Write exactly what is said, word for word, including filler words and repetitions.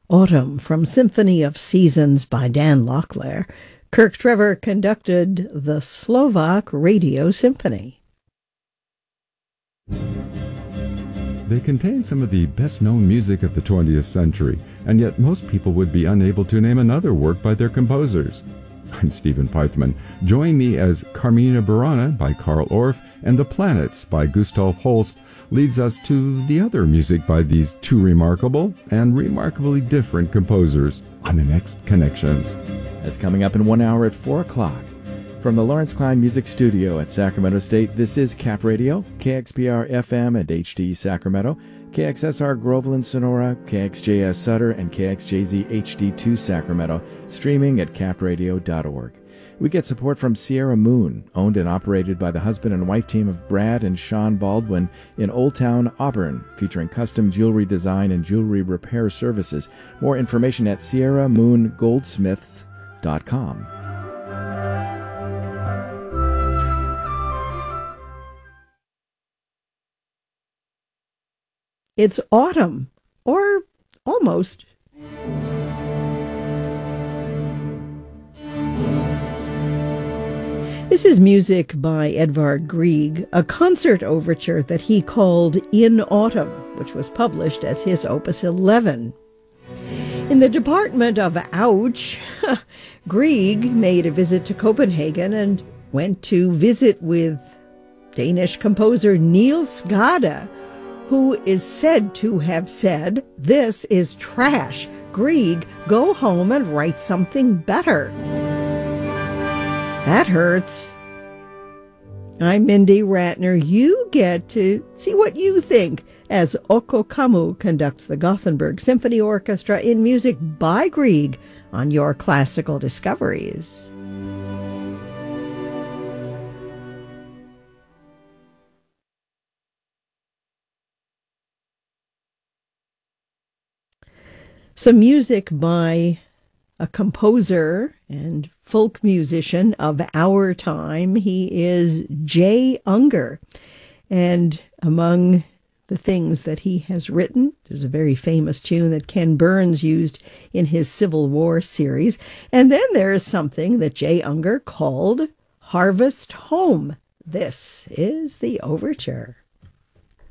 Autumn from Symphony of Seasons by Dan Locklear. Kirk Trevor conducted the Slovak Radio Symphony. They contain some of the best-known music of the twentieth century, and yet most people would be unable to name another work by their composers. I'm Stephen Pythman. Join me as Carmina Burana by Carl Orff and The Planets by Gustav Holst leads us to the other music by these two remarkable and remarkably different composers on the next Connections. That's coming up in one hour at four o'clock. From the Lawrence Klein Music Studio at Sacramento State, this is Cap Radio, K X P R F M and H D Sacramento, K X S R Groveland Sonora, K X J S Sutter, and K X J Z H D two Sacramento, streaming at cap radio dot org. We get support from Sierra Moon, owned and operated by the husband and wife team of Brad and Sean Baldwin in Old Town, Auburn, featuring custom jewelry design and jewelry repair services. More information at sierra moon goldsmiths dot com. It's autumn, or almost. This is music by Edvard Grieg, a concert overture that he called In Autumn, which was published as his Opus eleven. In the department of ouch, Grieg made a visit to Copenhagen and went to visit with Danish composer Niels Gade, who is said to have said, "This is trash. Grieg, go home and write something better." That hurts. I'm Mindy Ratner. You get to see what you think as Okko Kammu conducts the Gothenburg Symphony Orchestra in music by Grieg on your Classical Discoveries. Some music by a composer and folk musician of our time. He is Jay Ungar. And among the things that he has written, there's a very famous tune that Ken Burns used in his Civil War series. And then there is something that Jay Ungar called Harvest Home. This is the overture.